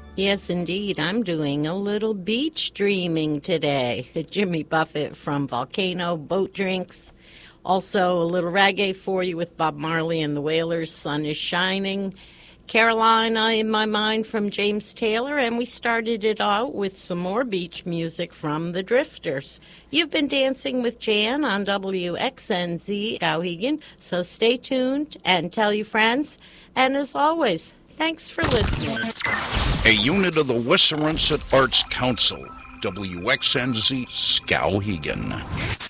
Yes, indeed. I'm doing a little beach dreaming today. Jimmy Buffett from Volcano Boat Drinks. Also, a little reggae for you with Bob Marley and the Wailers, Sun is Shining. Carolina in My Mind from James Taylor, and we started it out with some more beach music from the Drifters. You've been dancing with Jan on WXNZ Skowhegan, so stay tuned and tell your friends. And as always, thanks for listening. A unit of the Wissahickon Arts Council, WXNZ Skowhegan.